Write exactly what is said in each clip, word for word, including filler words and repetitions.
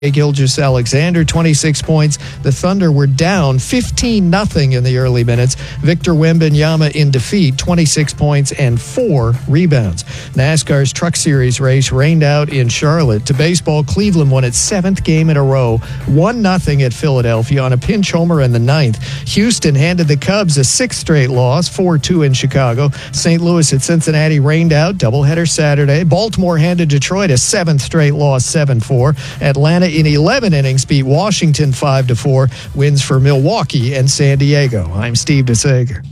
Gilgeous-Alexander, twenty-six points. The Thunder were down fifteen nothing in the early minutes. Victor Wembanyama in defeat, twenty-six points and four rebounds. NASCAR's Truck Series race rained out in Charlotte. To baseball, Cleveland won its seventh game in a row, one nothing at Philadelphia on a pinch homer in the ninth. Houston handed the Cubs a sixth straight loss, four two in Chicago. Saint Louis at Cincinnati rained out, doubleheader Saturday. Baltimore handed Detroit a seventh straight loss, seven four. Atlanta in eleven innings beat Washington five to four. Wins for Milwaukee and San Diego. I'm Steve DeSager.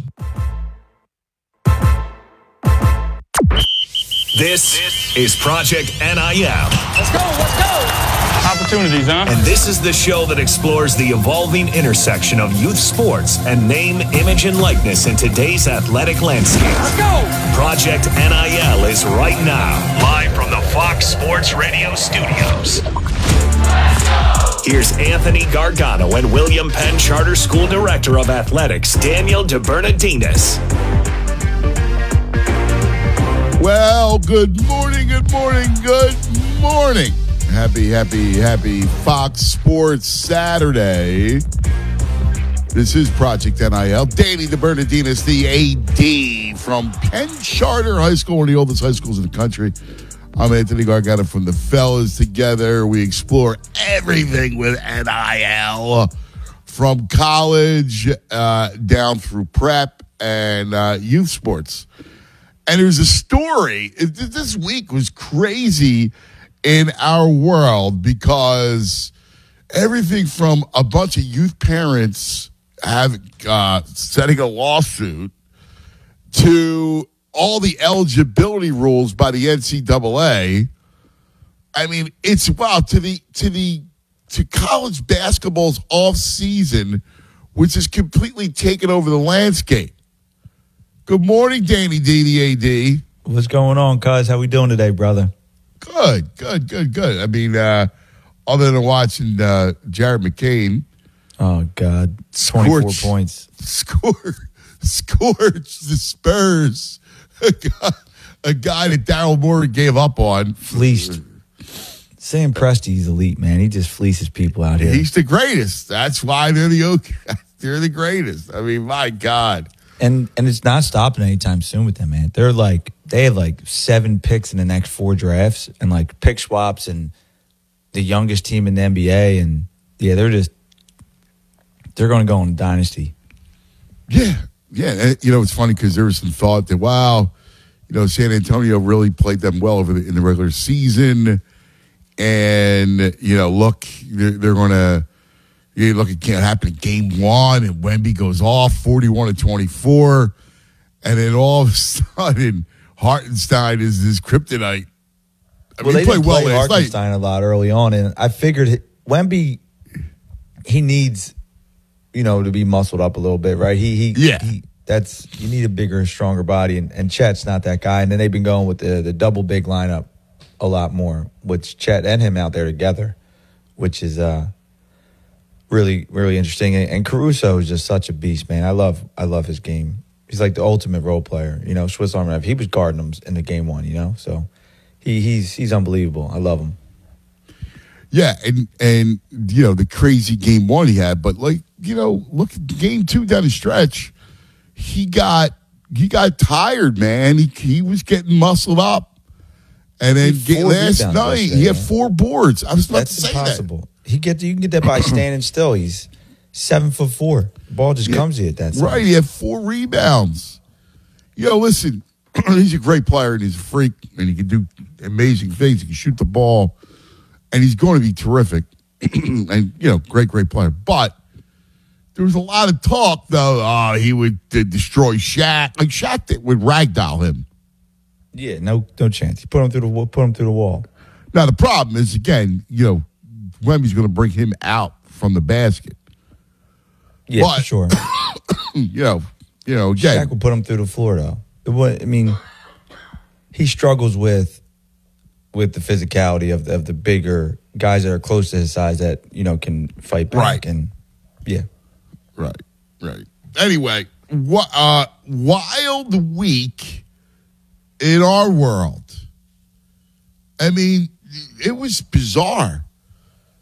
This is Project N I L. Let's go, let's go. Opportunities, huh? And this is the show that explores the evolving intersection of youth sports and name, image, and likeness in today's athletic landscape. Let's go. Project N I L is right now, live from the Fox Sports Radio studios. Here's Anthony Gargano and William Penn Charter School Director of Athletics, Daniel DeBernardinez. Well, good morning, good morning, good morning. Happy, happy, happy Fox Sports Saturday. This is Project N I L. Danny DeBernardinez, the A D from Penn Charter High School, one of the oldest high schools in the country. I'm Anthony Gargano from the Fellas. Together, we explore everything with N I L, from college uh, down through prep and uh, youth sports. And there's a story. This week was crazy in our world because everything from a bunch of youth parents have uh, setting a lawsuit to all the eligibility rules by the N C double A. I mean, it's wow to the to the to college basketball's off season, which has completely taken over the landscape. Good morning, Danny D, the A D. What's going on, cuz? How we doing today, brother? Good, good, good, good. I mean, uh, other than watching uh, Jared McCain. Oh, God. twenty-four Scorch, points. Score, scorch the Spurs. A guy, a guy that Daryl Morey gave up on. Fleeced. Sam Presti's elite, man. He just fleeces people out here. He's the greatest. That's why they're the they're the greatest. I mean, my God. And and it's not stopping anytime soon with them, man. They're like, they have like seven picks in the next four drafts and like pick swaps and the youngest team in the N B A. And yeah, they're just, they're going to go on dynasty. Yeah. Yeah. And, you know, it's funny because there was some thought that, wow, you know, San Antonio really played them well over the, in the regular season. And, you know, look, they're, they're going to, you look, it can't happen in game one, and Wemby goes off forty-one to twenty-four, and then all of a sudden, Hartenstein is this kryptonite. I well, mean, they he played didn't well play last Hartenstein night. a lot early on, and I figured Wemby, he needs, you know, to be muscled up a little bit, right? He, he, yeah. He, that's you need a bigger, stronger body, and, and Chet's not that guy. And then they've been going with the the double big lineup a lot more, with Chet and him out there together, which is uh. Really, really interesting. And, and Caruso is just such a beast, man. I love I love his game. He's like the ultimate role player. You know, Swiss Army knife. He was guarding him in the game one, you know? So he he's he's unbelievable. I love him. Yeah, and, and you know, the crazy game one he had. But, like, you know, look at game two down the stretch. He got he got tired, man. He, he was getting muscled up. And then get, last night, he had four boards. I was about That's to say impossible. that. He get you can get that by standing still. He's seven foot four. The ball just yeah, comes to you at that size. Right, he had four rebounds. Yo, listen, he's a great player and he's a freak and he can do amazing things. He can shoot the ball and he's going to be terrific. And, you know, great, great player. But there was a lot of talk, though, oh, he would uh, destroy Shaq. Like, Shaq that would ragdoll him. Yeah, no no chance. He put him through the put him through the wall. Now, the problem is, again, you know, Wemby's going to bring him out from the basket. Yeah, but, for sure. you know, you know, again. Shaq will put him through the floor, though. It would, I mean, he struggles with with the physicality of the, of the bigger guys that are close to his size that, you know, can fight back. Right. And, yeah. Right, right. Anyway, what uh, wild week in our world. I mean, it was bizarre.